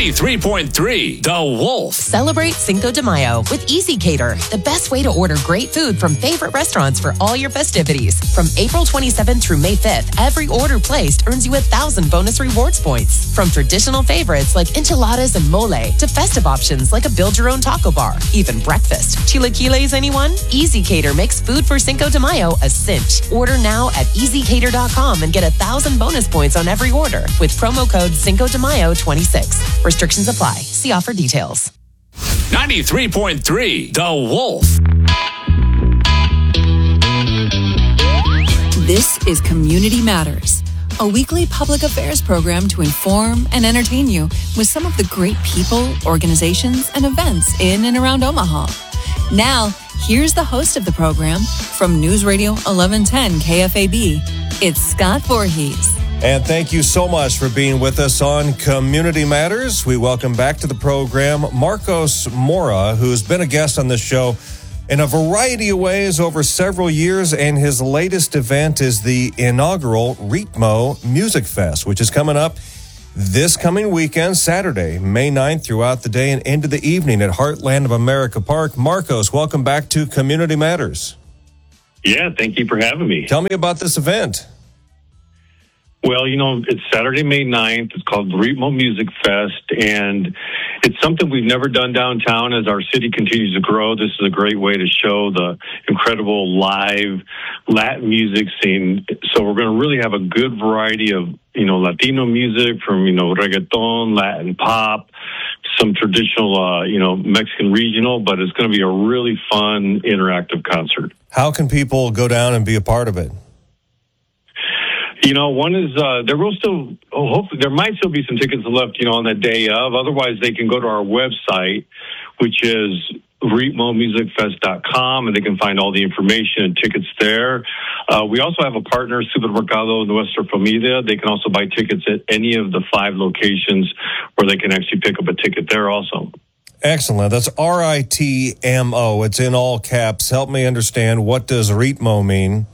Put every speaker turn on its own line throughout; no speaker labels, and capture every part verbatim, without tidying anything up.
ninety-three point three The Wolf.
Celebrate Cinco de Mayo with Easy Cater, the best way to order great food from favorite restaurants for all your festivities. From April twenty-seventh through May fifth, every order placed earns you a thousand bonus rewards points. From traditional favorites like enchiladas and mole to festive options like a build-your-own taco bar, even breakfast. Chilaquiles, anyone? Easy Cater makes food for Cinco de Mayo a cinch. Order now at easy cater dot com and get a thousand bonus points on every order with promo code Cinco de Mayo twenty-six. Restrictions apply. See offer details.
ninety-three point three The Wolf.
This is Community Matters, a weekly public affairs program to inform and entertain you with some of the great people, organizations, and events in and around Omaha. Now, here's the host of the program from News Radio eleven ten K F A B. It's Scott Voorhees.
And thank you so much for being with us on Community Matters. We welcome back to the program Marcos Mora, who's been a guest on this show in a variety of ways over several years, and his latest event is the inaugural Ritmo Music Fest, which is coming up this coming weekend, Saturday, May ninth, throughout the day and into the evening at Heartland of America Park. Marcos, welcome back to Community Matters.
Yeah, thank you for having me.
Tell me about this event.
Well, you know, it's Saturday, May ninth. It's called Ritmo Music Fest, and it's something we've never done downtown. As our city continues to grow, this is a great way to show the incredible live Latin music scene. So we're going to really have a good variety of, you know, Latino music from, you know, reggaeton, Latin pop, some traditional, uh, you know, Mexican regional, but it's going to be a really fun, interactive concert.
How can people go down and be a part of it?
You know, one is, uh, there will still, oh, hopefully, there might still be some tickets left, you know, on the day of. Otherwise, they can go to our website, which is ritmo music fest dot com, and they can find all the information and tickets there. Uh, we also have a partner, Supermercado Nuestra Familia. They can also buy tickets at any of the five locations where they can actually pick up a ticket there also.
Excellent. That's R I T M O. It's in all caps. Help me understand, what does Ritmo mean?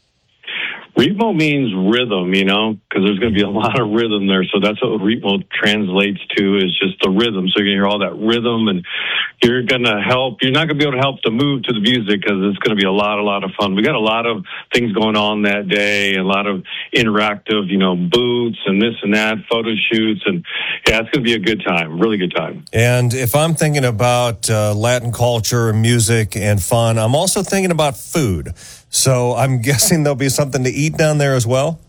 Ritmo means rhythm, you know, because there's going to be a lot of rhythm there. So that's what Ritmo translates to, is just the rhythm. So you're going to hear all that rhythm, and you're going to help. You're not going to be able to help to move to the music, because it's going to be a lot, a lot of fun. We got a lot of things going on that day, a lot of interactive, you know, booths and this and that, photo shoots. And yeah, it's going to be a good time, really good time.
And if I'm thinking about uh, Latin culture, music, and fun, I'm also thinking about food. So I'm guessing there'll be something to eat down there as well?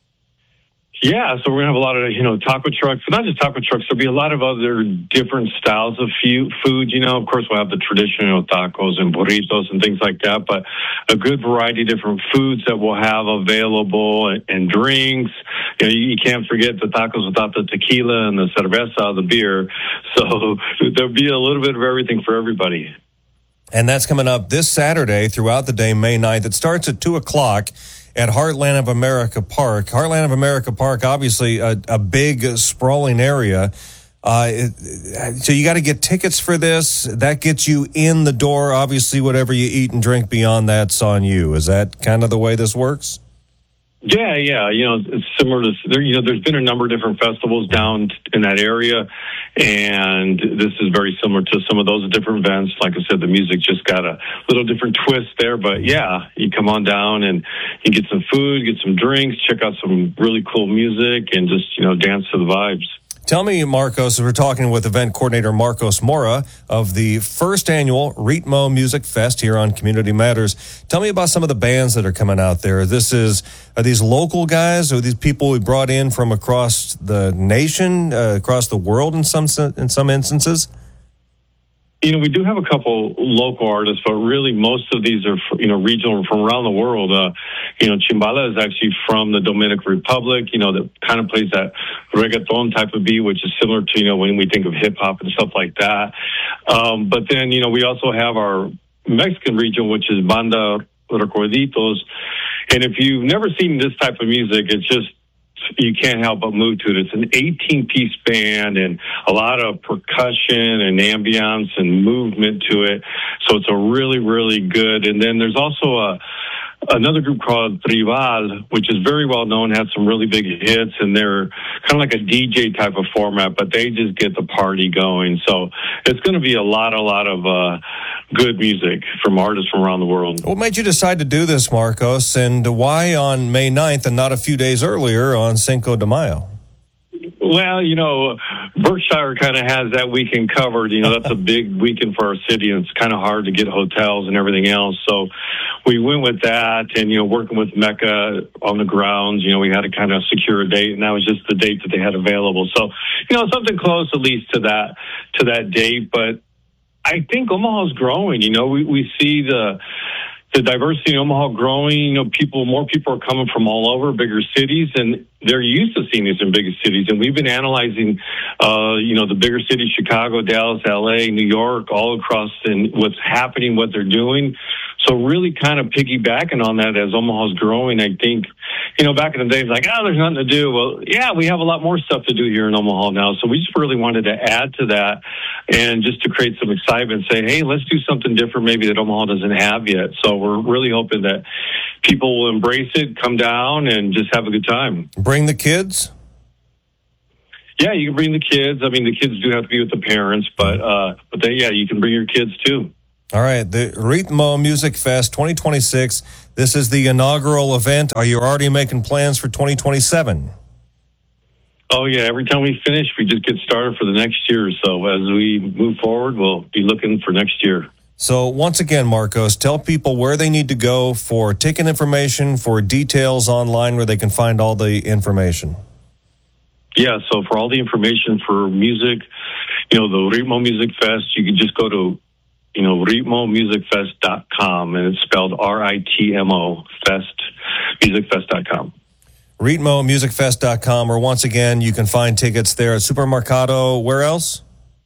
Yeah, so we're going to have a lot of, you know, taco trucks. But not just taco trucks, there'll be a lot of other different styles of food. You know, of course, we'll have the traditional tacos and burritos and things like that, but a good variety of different foods that we'll have available, and, and drinks. You know, you, you can't forget the tacos without the tequila and the cerveza, the beer. So there'll be a little bit of everything for everybody.
And that's coming up this Saturday throughout the day, May ninth. It starts at two o'clock at Heartland of America Park. Heartland of America Park, obviously a, a big, sprawling area. Uh, it, so you got to get tickets for this. That gets you in the door. Obviously, whatever you eat and drink beyond that's on you. Is that kind of the way this works?
Yeah, yeah. You know, it's similar to, there, you know, there's been a number of different festivals down in that area, and this is very similar to some of those different events. Like I said, the music just got a little different twist there, but yeah, you come on down and you get some food, get some drinks, check out some really cool music, and just, you know, dance to the vibes.
Tell me, Marcos, we're talking with event coordinator Marcos Mora of the first annual Ritmo Music Fest here on Community Matters. Tell me about some of the bands that are coming out there. This is, are these local guys, or are these people we brought in from across the nation, uh, across the world in some in some instances?
You know, we do have a couple local artists, but really most of these are, you know, regional from around the world. Uh, you know, Chimbala is actually from the Dominican Republic, you know, that kind of plays that reggaeton type of beat, which is similar to, you know, when we think of hip hop and stuff like that. Um, but then, you know, we also have our Mexican region, which is Banda Recuerditos. And if you've never seen this type of music, it's just, you can't help but move to it. It's an eighteen-piece band and a lot of percussion and ambiance and movement to it. So it's a really, really good. And then there's also a another group called Tribal, which is very well known, had some really big hits, and they're kind of like a D J type of format, but they just get the party going. So it's going to be a lot, a lot of uh, good music from artists from around the world.
What made you decide to do this, Marcos, and why on May ninth and not a few days earlier on Cinco de Mayo?
Well, you know, Berkshire kind of has that weekend covered. You know, that's a big weekend for our city, and it's kind of hard to get hotels and everything else. So we went with that, and, you know, working with Mecca on the grounds, you know, we had to kind of secure a date, and that was just the date that they had available. So, you know, something close at least to that, to that date. But I think Omaha's growing. You know, we, we see the... the diversity in Omaha growing. You know, people, more people are coming from all over bigger cities, and they're used to seeing this in bigger cities. And we've been analyzing, uh, you know, the bigger cities, Chicago, Dallas, L A, New York, all across, and what's happening, what they're doing. So really kind of piggybacking on that as Omaha's growing, I think, you know, back in the days, like, oh, there's nothing to do. Well, yeah, we have a lot more stuff to do here in Omaha now. So we just really wanted to add to that and just to create some excitement, say, hey, let's do something different maybe that Omaha doesn't have yet. So we're really hoping that people will embrace it, come down, and just have a good time.
Bring the kids?
Yeah, you can bring the kids. I mean, the kids do have to be with the parents, but, uh, but then, yeah, you can bring your kids too.
All right, the Ritmo Music Fest twenty twenty-six. This is the inaugural event. Are you already making plans for twenty twenty-seven?
Oh, yeah. Every time we finish, we just get started for the next year. So as we move forward, we'll be looking for next year.
So once again, Marcos, tell people where they need to go for ticket information, for details online where they can find all the information.
Yeah, so for all the information for music, you know, the Ritmo Music Fest, you can just go to, you know, ritmo music fest dot com, and it's spelled R I T M O, Fest, music fest dot com.
ritmo music fest dot com, or once again, you can find tickets there at Supermercado. Where else?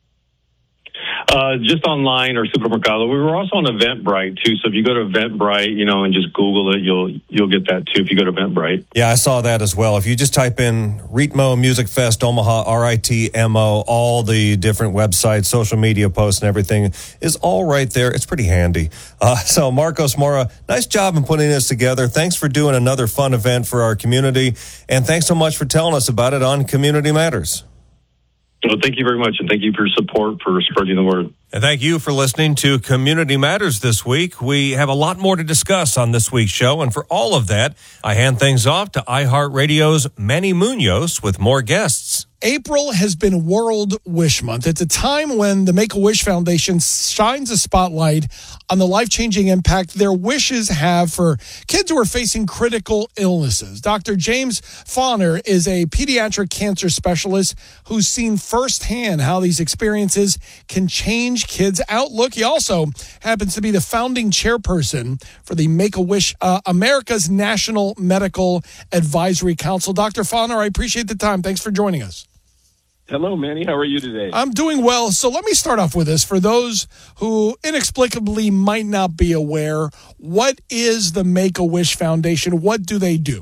Uh, just online or Supermercado. We were also on Eventbrite too. So if you go to Eventbrite, you know, and just Google it, you'll you'll get that too. If you go to Eventbrite.
Yeah, I saw that as well. If you just type in Ritmo Music Fest Omaha, R I T M O, all the different websites, social media posts, and everything is all right there. It's pretty handy. Uh, so Marcos Mora, nice job in putting this together. Thanks for doing another fun event for our community, and thanks so much for telling us about it on Community Matters.
Well, thank you very much, and thank you for your support for spreading the word.
And thank you for listening to Community Matters this week. We have a lot more to discuss on this week's show, and for all of that, I hand things off to iHeartRadio's Manny Munoz with more guests.
April has been World Wish Month. It's a time when the Make-A-Wish Foundation shines a spotlight on the life-changing impact their wishes have for kids who are facing critical illnesses. Doctor James Fauner is a pediatric cancer specialist who's seen firsthand how these experiences can change kids' outlook. He also happens to be the founding chairperson for the Make-A-Wish, uh, America's National Medical Advisory Council. Doctor Fauner, I appreciate the time. Thanks for joining us.
Hello, Manny. How are you today?
I'm doing well. So let me start off with this. For those who inexplicably might not be aware, what is the Make-A-Wish Foundation? What do they do?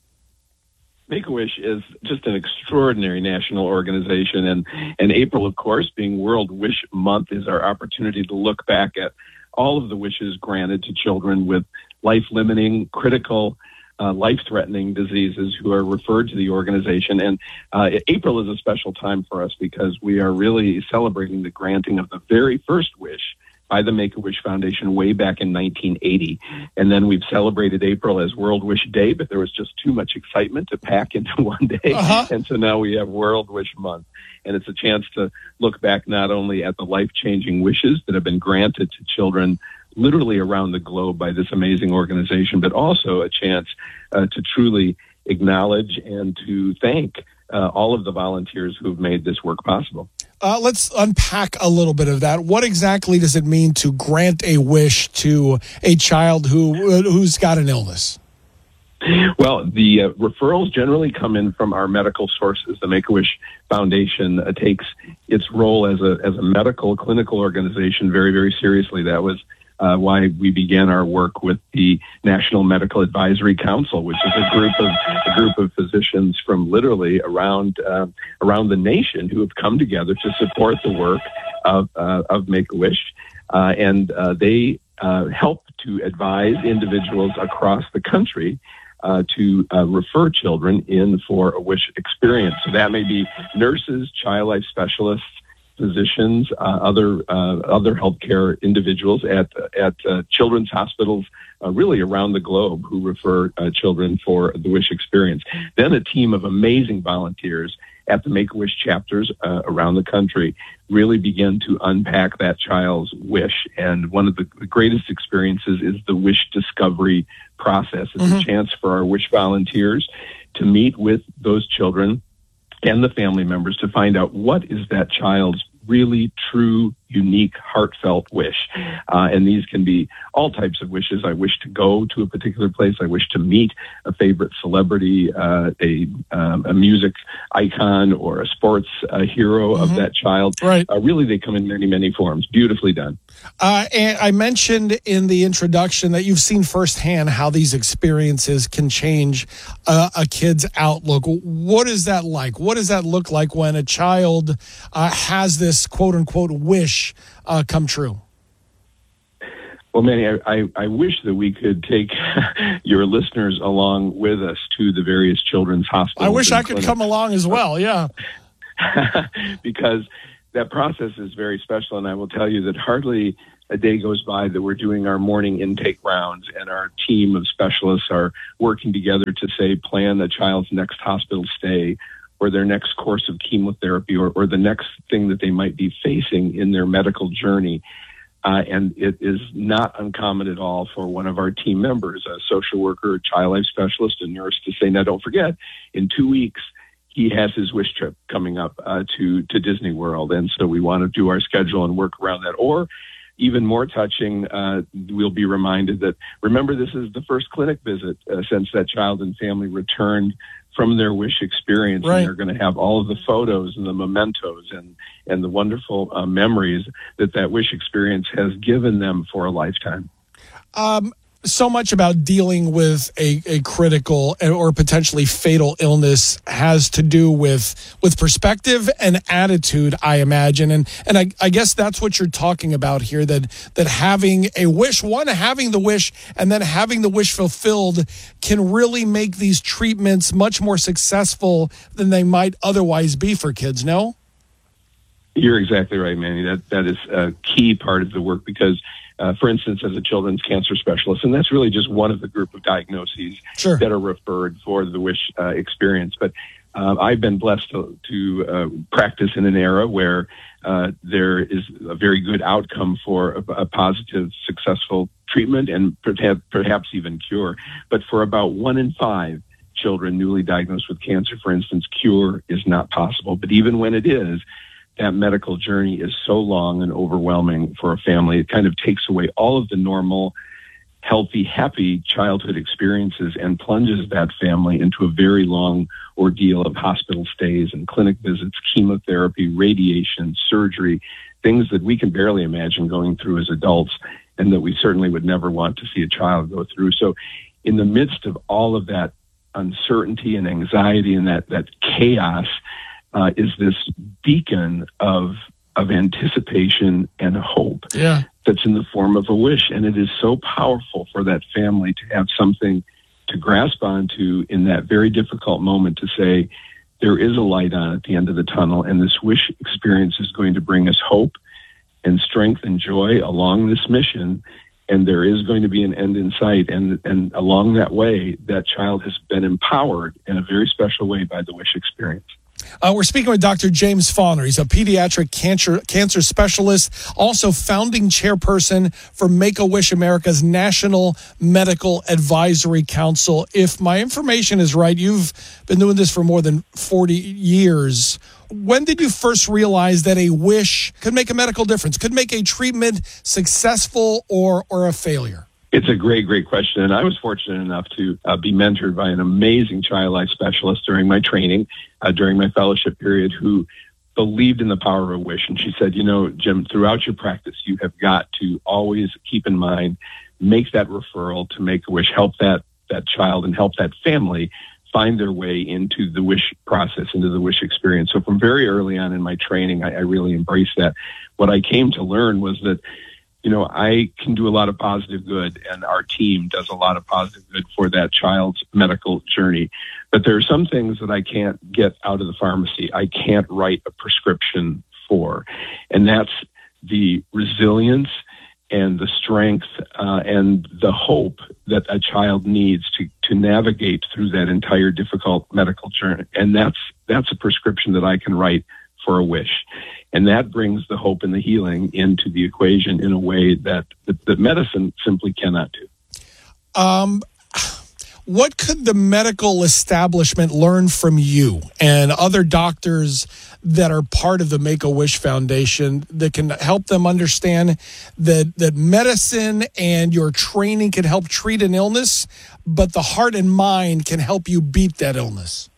Make-A-Wish is just an extraordinary national organization, and, and April, of course, being World Wish Month, is our opportunity to look back at all of the wishes granted to children with life-limiting, critical, Uh, life-threatening diseases who are referred to the organization. And uh, April is a special time for us because we are really celebrating the granting of the very first wish by the Make-A-Wish Foundation way back in nineteen eighty. And then we've celebrated April as World Wish Day, but there was just too much excitement to pack into one day. Uh-huh. And so now we have World Wish Month. And it's a chance to look back not only at the life-changing wishes that have been granted to children literally around the globe by this amazing organization, but also a chance uh, to truly acknowledge and to thank uh, all of the volunteers who have made this work possible.
Uh, let's unpack a little bit of that. What exactly does it mean to grant a wish to a child who who's got an illness?
Well, the uh, referrals generally come in from our medical sources. The Make-A-Wish Foundation uh, takes its role as a as a medical clinical organization very, very seriously. That was Uh, why we began our work with the National Medical Advisory Council, which is a group of a group of physicians from literally around uh, around the nation who have come together to support the work of uh, of Make-A-Wish, uh, and uh, they uh, help to advise individuals across the country uh, to uh, refer children in for a wish experience. So that may be nurses, child life specialists, physicians, uh, other uh, other healthcare individuals at at uh, children's hospitals, uh, really around the globe, who refer uh, children for the wish experience. Then a team of amazing volunteers at the Make-A-Wish chapters uh, around the country really begin to unpack that child's wish. And one of the greatest experiences is the wish discovery process. It's mm-hmm. a chance for our wish volunteers to meet with those children and the family members to find out what is that child's really true, unique, heartfelt wish. Uh, and these can be all types of wishes. I wish to go to a particular place. I wish to meet a favorite celebrity, uh, a, um, a music icon, or a sports uh, hero mm-hmm. of that child.
Right.
Uh, really, they come in many, many forms. Beautifully done.
Uh, and I mentioned in the introduction that you've seen firsthand how these experiences can change uh, a kid's outlook. What is that like? What does that look like when a child uh, has this quote-unquote wish uh, come true?
Well, Manny, I, I, I wish that we could take your listeners along with us to the various children's hospitals.
I wish I could
clinics.
come along as well, yeah.
Because that process is very special, and I will tell you that hardly a day goes by that we're doing our morning intake rounds, and our team of specialists are working together to, say, plan a child's next hospital stay, or their next course of chemotherapy, or, or the next thing that they might be facing in their medical journey. Uh, and it is not uncommon at all for one of our team members, a social worker, a child life specialist, a nurse, to say, now don't forget, in two weeks, he has his wish trip coming up uh, to, to Disney World. And so we want to do our schedule and work around that. Or even more touching, uh, we'll be reminded that, remember, this is the first clinic visit uh, since that child and family returned from their wish experience.
Right.
And they're going to have all of the photos and the mementos and, and the wonderful uh, memories that that wish experience has given them for a lifetime.
Um, so much about dealing with a, a critical or potentially fatal illness has to do with with perspective and attitude, I imagine. And and I, I guess that's what you're talking about here, that that having a wish, one, having the wish and then having the wish fulfilled can really make these treatments much more successful than they might otherwise be for kids, no?
You're exactly right, Manny. That that is a key part of the work because Uh, for instance, as a children's cancer specialist, and that's really just one of the group of diagnoses
sure.
that are referred for the wish uh, experience. But uh, I've been blessed to, to uh, practice in an era where uh, there is a very good outcome for a, a positive, successful treatment and perhaps, perhaps even cure. But for about one in five children newly diagnosed with cancer, for instance, cure is not possible. But even when it is, that medical journey is so long and overwhelming for a family. It kind of takes away all of the normal, healthy, happy childhood experiences and plunges that family into a very long ordeal of hospital stays and clinic visits, chemotherapy, radiation, surgery, things that we can barely imagine going through as adults and that we certainly would never want to see a child go through. So in the midst of all of that uncertainty and anxiety and that, that chaos, Uh, is this beacon of of anticipation and hope
yeah.
that's in the form of a wish. And it is so powerful for that family to have something to grasp onto in that very difficult moment to say, there is a light on at the end of the tunnel, and this wish experience is going to bring us hope and strength and joy along this mission. And there is going to be an end in sight. And, and along that way, that child has been empowered in a very special way by the wish experience.
Uh, we're speaking with Doctor James Fauner. He's a pediatric cancer cancer specialist, also founding chairperson for Make-A-Wish America's National Medical Advisory Council. If my information is right, you've been doing this for more than forty years. When did you first realize that a wish could make a medical difference, could make a treatment successful or or a failure?
It's a great, great question. And I was fortunate enough to uh, be mentored by an amazing child life specialist during my training, uh, during my fellowship period, who believed in the power of a wish. And she said, you know, Jim, throughout your practice, you have got to always keep in mind, make that referral to Make-A-Wish, help that, that child and help that family find their way into the wish process, into the wish experience. So from very early on in my training, I, I really embraced that. What I came to learn was that you know, I can do a lot of positive good, and our team does a lot of positive good for that child's medical journey. But there are some things that I can't get out of the pharmacy. I can't write a prescription for. And that's the resilience and the strength uh, and the hope that a child needs to, to navigate through that entire difficult medical journey. And that's that's a prescription that I can write for a wish. And that brings the hope and the healing into the equation in a way that, that, that medicine simply cannot do.
Um, what could the medical establishment learn from you and other doctors that are part of the Make-A-Wish Foundation that can help them understand that, that medicine and your training can help treat an illness, but the heart and mind can help you beat that illness?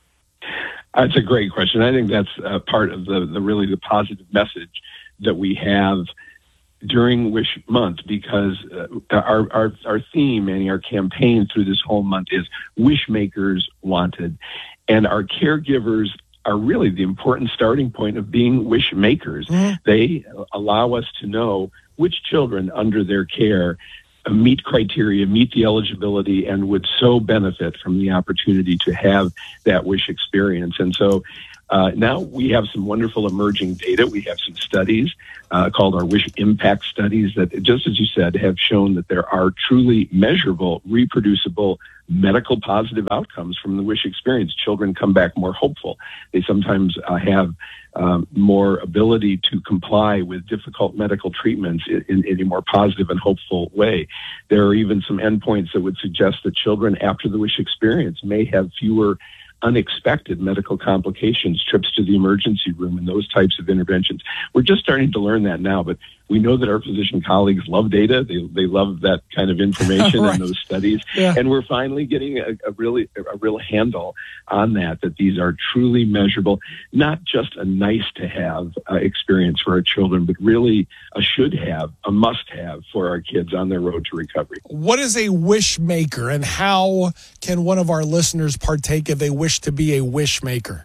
That's a great question. I think that's uh, part of the, the really the positive message that we have during Wish Month, because uh, our, our our theme and our campaign through this whole month is Wish Makers Wanted. And our caregivers are really the important starting point of being wish makers. Mm-hmm. They allow us to know which children under their care meet criteria, meet the eligibility, and would so benefit from the opportunity to have that wish experience. And so uh, now we have some wonderful emerging data. We have some studies uh, called our Wish Impact Studies that, just as you said, have shown that there are truly measurable, reproducible, medical positive outcomes from the wish experience. Children come back more hopeful. They sometimes uh, have um, more ability to comply with difficult medical treatments in, in, in a more positive and hopeful way. There are even some endpoints that would suggest that children after the wish experience may have fewer unexpected medical complications, trips to the emergency room, and those types of interventions. We're just starting to learn that now, but we know that our physician colleagues love data. They they love that kind of information right. and those studies. Yeah. And we're finally getting a, a really a real handle on that, that these are truly measurable, not just a nice to have uh, experience for our children, but really a should have, a must have for our kids on their road to recovery.
What is a wish maker, and how can one of our listeners partake if they wish to be a wish maker?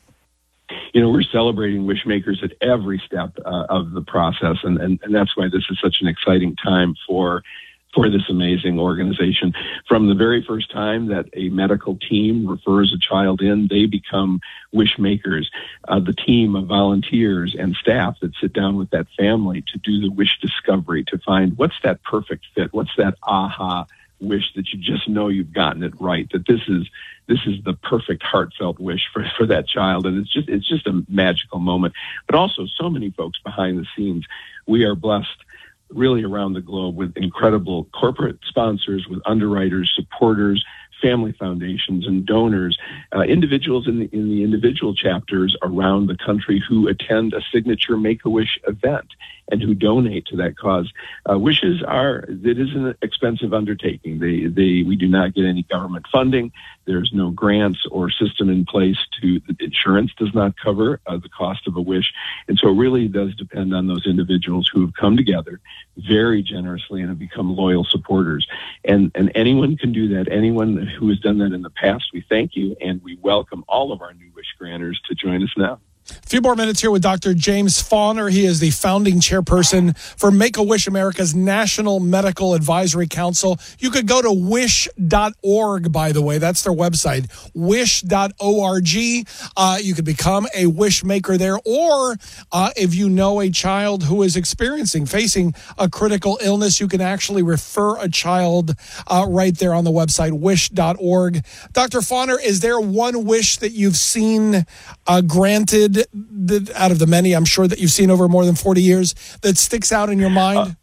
You know, we're celebrating wish makers at every step uh, of the process, and, and, and that's why this is such an exciting time for for this amazing organization. From the very first time that a medical team refers a child in, they become wish makers. Uh, the team of volunteers and staff that sit down with that family to do the wish discovery, to find what's that perfect fit, what's that aha wish that you just know you've gotten it right, that this is this is the perfect heartfelt wish for, for that child. And it's just it's just a magical moment. But also so many folks behind the scenes. We are blessed really around the globe with incredible corporate sponsors, with underwriters, supporters, family foundations, and donors, uh, individuals in the, in the individual chapters around the country who attend a signature Make-A-Wish event and who donate to that cause. Uh, wishes are, it is an expensive undertaking. They, they, we do not get any government funding. There's no grants or system in place to, insurance does not cover uh, the cost of a wish. And so it really does depend on those individuals who have come together very generously and have become loyal supporters. And, and anyone can do that. Anyone who has done that in the past, we thank you, and we welcome all of our new wish granters to join us now.
A few more minutes here with Doctor James Fauner. He is the founding chairperson for Make-A-Wish America's National Medical Advisory Council. You could go to wish dot org, by the way. That's their website, wish dot org. Uh, you could become a wish maker there. Or uh, if you know a child who is experiencing, facing a critical illness, you can actually refer a child uh, right there on the website, wish dot org. Doctor Fauner, is there one wish that you've seen uh, granted that, out of the many I'm sure that you've seen over more than forty years, that sticks out in your mind?
Uh,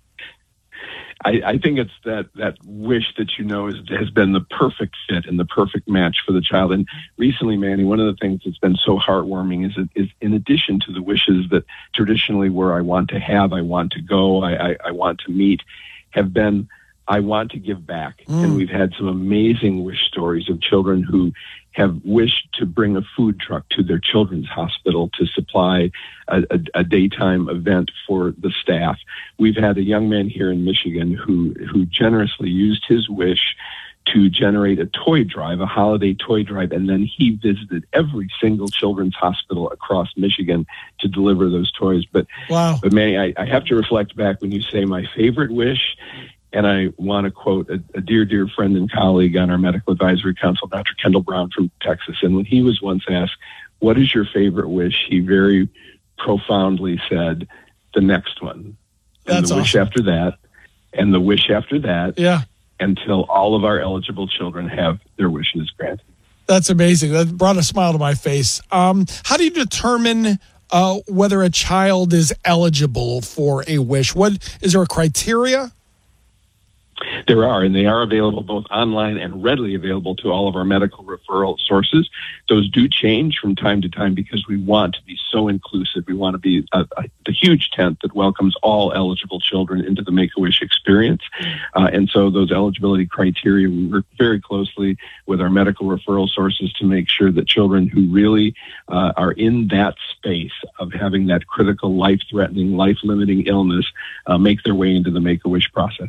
I, I think it's that that wish that you know is, has been the perfect fit and the perfect match for the child. And recently, Manny, one of the things that's been so heartwarming is, is in addition to the wishes that traditionally were I want to have, I want to go, I, I, I want to meet, have been I want to give back. Mm. And we've had some amazing wish stories of children who have wished to bring a food truck to their children's hospital to supply a, a, a daytime event for the staff. We've had a young man here in Michigan who, who generously used his wish to generate a toy drive, a holiday toy drive, and then he visited every single children's hospital across Michigan to deliver those toys. But,
wow.
but Manny, I, I have to reflect back when you say my favorite wish, and I want to quote a, a dear, dear friend and colleague on our medical advisory council, Doctor Kendall Brown from Texas. And when he was once asked, what is your favorite wish? He very profoundly said, the next one. And
That's
the wish
awesome.
after that, and the wish after that.
Yeah.
Until all of our eligible children have their wishes granted.
That's amazing. That brought a smile to my face. Um, how do you determine uh, whether a child is eligible for a wish? What is there a criteria?
There are, and they are available both online and readily available to all of our medical referral sources. Those do change from time to time because we want to be so inclusive. We want to be a, a, a huge tent that welcomes all eligible children into the Make-A-Wish experience. Uh, and so those eligibility criteria, we work very closely with our medical referral sources to make sure that children who really uh, are in that space of having that critical, life-threatening, life-limiting illness uh, make their way into the Make-A-Wish process.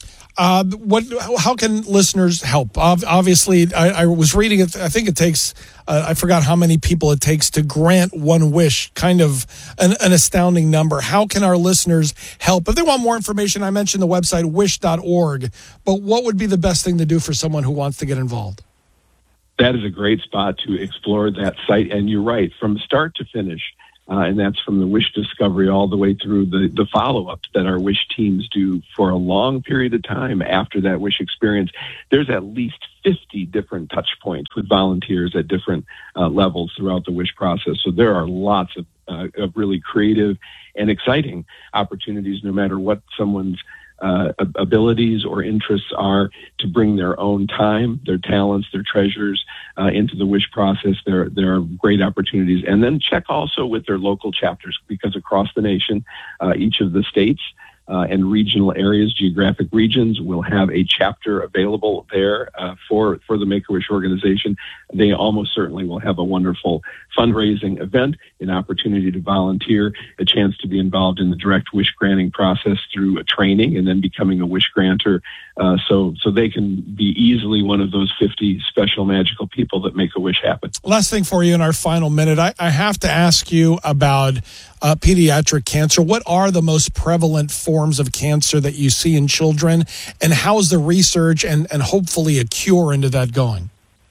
Uh, what? How can listeners help? Ob- obviously, I, I was reading it. I think it takes, uh, I forgot how many people it takes to grant one wish, kind of an, an astounding number. How can our listeners help? If they want more information, I mentioned the website wish dot org, but what would be the best thing to do for someone who wants to get involved?
That is a great spot to explore that site. And you're right, from start to finish, Uh, and that's from the wish discovery all the way through the, the follow-ups that our wish teams do for a long period of time after that wish experience. There's at least fifty different touch points with volunteers at different uh, levels throughout the wish process. So there are lots of, uh, of really creative and exciting opportunities, no matter what someone's Uh, abilities or interests are, to bring their own time, their talents, their treasures uh, into the wish process. There, there are great opportunities. And then check also with their local chapters, because across the nation, uh, each of the states uh, and regional areas, geographic regions, will have a chapter available there uh, for, for the Make-A-Wish organization. They almost certainly will have a wonderful fundraising event, an opportunity to volunteer, a chance to be involved in the direct wish granting process through a training and then becoming a wish granter. Uh, so, so they can be easily one of those fifty special magical people that make a wish happen.
Last thing for you in our final minute, I, I have to ask you about uh, pediatric cancer. What are the most prevalent forms of cancer that you see in children, and how's the research and, and hopefully a cure into that going?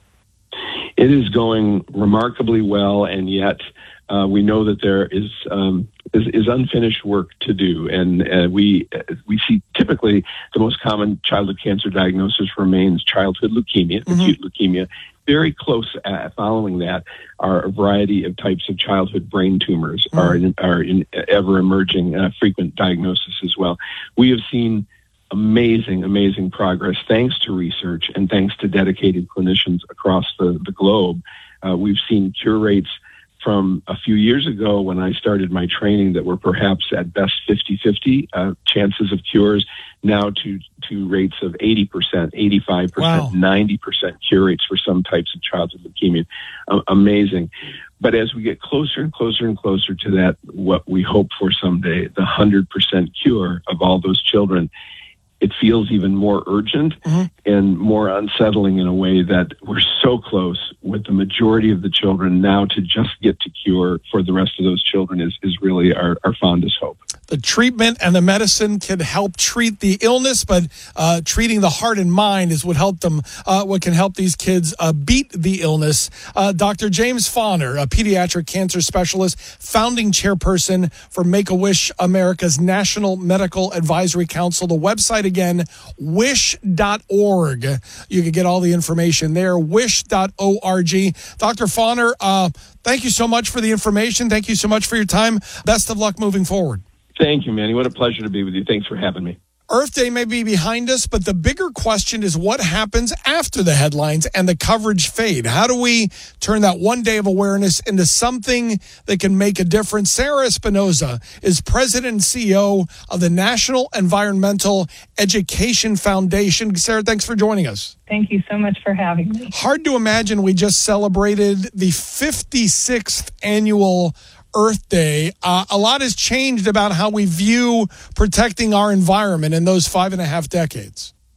It is going remarkably well, and yet uh, we know that there is, um, is is unfinished work to do. And uh, we uh, we see typically the most common childhood cancer diagnosis remains childhood leukemia, mm-hmm. acute leukemia. Very close uh, following that are a variety of types of childhood brain tumors, mm-hmm. are in, are in ever emerging uh, frequent diagnosis as well. We have seen amazing, amazing progress thanks to research and thanks to dedicated clinicians across the, the globe. Uh, we've seen cure rates from a few years ago when I started my training that were perhaps at best fifty-fifty uh, chances of cures, now to, to rates of eighty percent, eighty-five percent, wow. ninety percent cure rates for some types of childhood leukemia. Uh, amazing. But as we get closer and closer and closer to that, what we hope for someday, the one hundred percent cure of all those children, it feels even more urgent mm-hmm. and more unsettling in a way that we're so close with the majority of the children now to just get to cure for the rest of those children is, is really our, our fondest hope.
The treatment and the medicine can help treat the illness, but uh, treating the heart and mind is what help them. Uh, what can help these kids uh, beat the illness. Uh, Doctor James Fauner, a pediatric cancer specialist, founding chairperson for Make-A-Wish America's National Medical Advisory Council. The website again, wish dot org. You can get all the information there. wish dot org. Doctor Fauner, uh, thank you so much for the information. Thank you so much for your time. Best of luck moving forward.
Thank you, Manny. What a pleasure to be with you. Thanks for having me.
Earth Day may be behind us, but the bigger question is what happens after the headlines and the coverage fade? How do we turn that one day of awareness into something that can make a difference? Sarah Espinoza is president and C E O of the National Environmental Education Foundation. Sarah, thanks for joining us.
Thank you so much for having me.
Hard to imagine we just celebrated the fifty-sixth annual Earth Day. Uh, a lot has changed about how we view protecting our environment in those five and a half decades.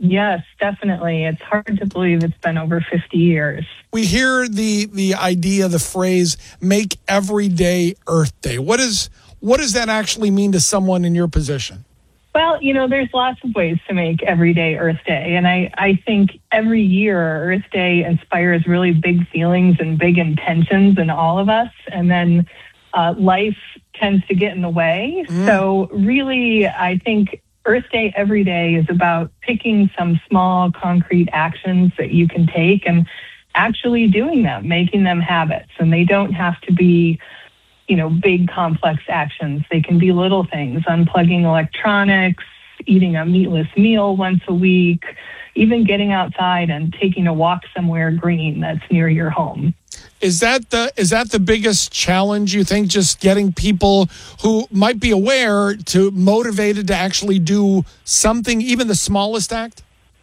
Yes, definitely. It's hard to believe it's been over fifty years.
We hear the the idea, the phrase, make every day Earth Day. What is what does that actually mean to someone in your position?
Well, you know, there's lots of ways to make every day Earth Day. And I, I think every year Earth Day inspires really big feelings and big intentions in all of us. And then uh, life tends to get in the way. Mm. So really, I think Earth Day every day is about picking some small concrete actions that you can take and actually doing them, making them habits. And they don't have to be, you know, big complex actions. They can be little things, unplugging electronics, eating a meatless meal once a week, even getting outside and taking a walk somewhere green that's near your home.
Is that the is that the biggest challenge, you think, just getting people who might be aware to motivated to actually do something, even the smallest act?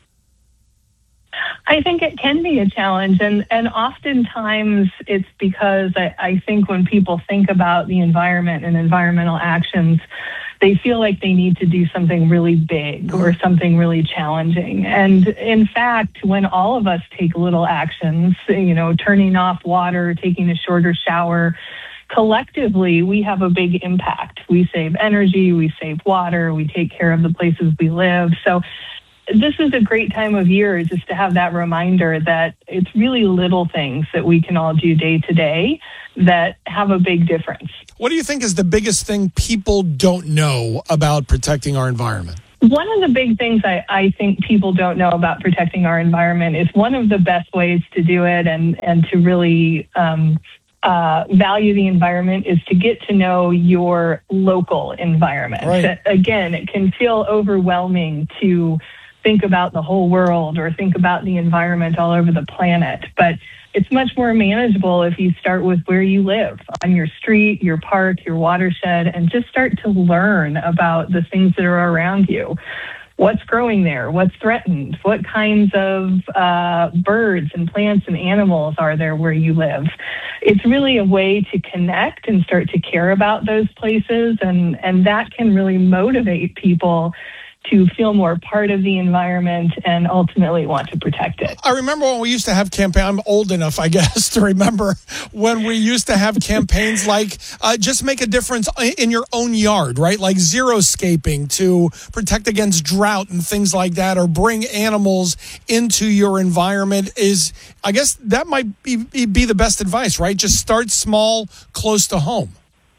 I think it can be a challenge, and, and oftentimes it's because I, I think when people think about the environment and environmental actions, they feel like they need to do something really big or something really challenging. And in fact, when all of us take little actions, you know, turning off water, taking a shorter shower, collectively, we have a big impact. We save energy, we save water, we take care of the places we live. So this is a great time of year just to have that reminder that it's really little things that we can all do day to day that have a big difference.
What do you think is the biggest thing people don't know about protecting our environment?
One of the big things I, I think people don't know about protecting our environment is one of the best ways to do it and, and to really um, uh, value the environment is to get to know your local environment.
Right.
Again, it can feel overwhelming to think about the whole world or think about the environment all over the planet. But it's much more manageable if you start with where you live, on your street, your park, your watershed, and just start to learn about the things that are around you. What's growing there? What's threatened? What kinds of uh, birds and plants and animals are there where you live? It's really a way to connect and start to care about those places, and, and that can really motivate people to feel more part of the environment and ultimately want to protect it.
I remember when we used to have campaigns, I'm old enough, I guess, to remember when we used to have campaigns like uh, just make a difference in your own yard, right? Like zero-scaping to protect against drought and things like that, or bring animals into your environment is, I guess that might be, be the best advice, right? Just start small, close to home.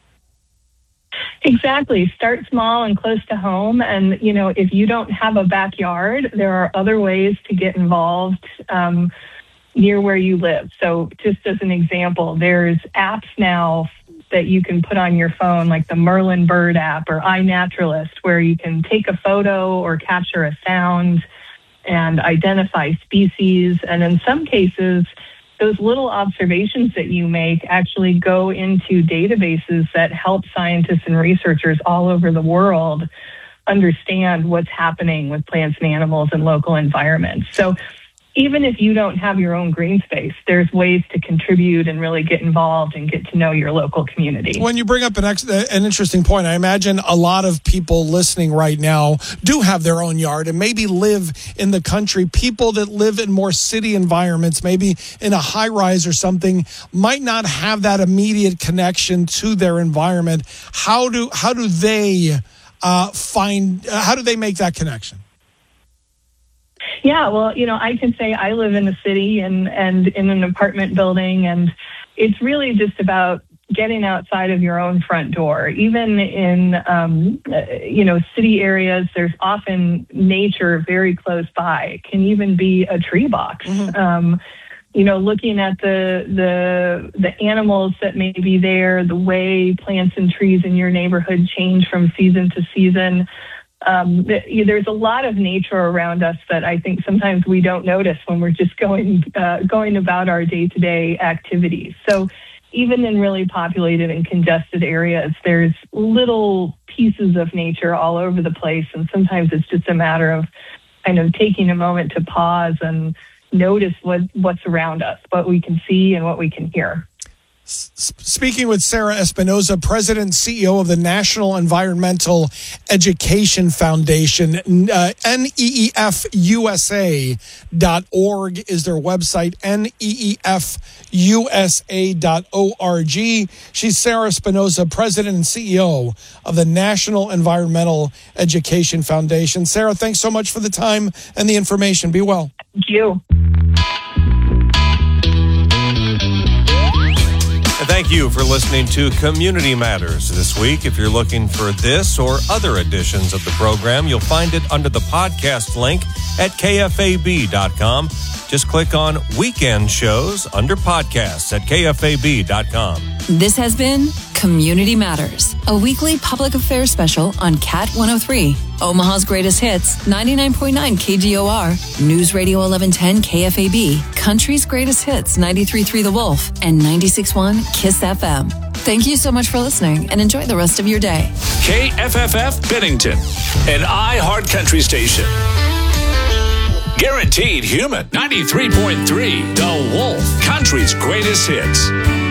Exactly. Start small and close to home. And, you know, if you don't have a backyard, there are other ways to get involved um, near where you live. So just as an example, there's apps now that you can put on your phone, like the Merlin Bird app or iNaturalist, where you can take a photo or capture a sound and identify species. And in some cases, those little observations that you make actually go into databases that help scientists and researchers all over the world understand what's happening with plants and animals in local environments. So even if you don't have your own green space, there's ways to contribute and really get involved and get to know your local community.
When you bring up an, ex- an interesting point, I imagine a lot of people listening right now do have their own yard and maybe live in the country. People that live in more city environments, maybe in a high rise or something, might not have that immediate connection to their environment. How do how do they uh, find? Uh, how do they make that connection?
Yeah, well, you know, I can say I live in a city and, and in an apartment building, and it's really just about getting outside of your own front door. Even in, um, you know, city areas, there's often nature very close by. It can even be a tree box. Mm-hmm. Um, you know, looking at the the the animals that may be there, the way plants and trees in your neighborhood change from season to season. Um, there's a lot of nature around us that I think sometimes we don't notice when we're just going uh, going about our day-to-day activities. So even in really populated and congested areas, there's little pieces of nature all over the place. And sometimes it's just a matter of kind of taking a moment to pause and notice what, what's around us, what we can see and what we can hear.
Speaking with Sarah Espinoza, President and C E O of the National Environmental Education Foundation. uh, N E E F U S A dot org is their website, N E E F U S A dot org. She's Sarah Espinoza, President and C E O of the National Environmental Education Foundation. Sarah, thanks so much for the time and the information. Be well.
Thank you.
And thank you for listening to Community Matters this week. If you're looking for this or other editions of the program, you'll find it under the podcast link at K F A B dot com. Just click on Weekend Shows under Podcasts at K F A B dot com.
This has been Community Matters, a weekly public affairs special on Cat one oh three, Omaha's greatest hits, ninety-nine point nine K G O R, News Radio eleven ten K F A B, Country's greatest hits, ninety-three point three The Wolf, and ninety-six point one Kiss F M. Thank you so much for listening and enjoy the rest of your day.
K F F F Bennington, an iHeart Country station. Guaranteed human. ninety-three point three The Wolf, Country's greatest hits.